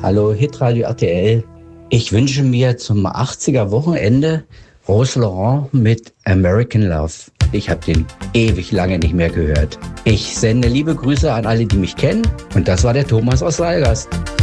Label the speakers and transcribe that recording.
Speaker 1: Hallo, Hitradio RTL. Ich wünsche mir zum 80er Wochenende Rose Laurent mit American Love. Ich habe den ewig lange nicht mehr gehört. Ich sende liebe Grüße an alle, die mich kennen. Und das war der Thomas aus Leihgast.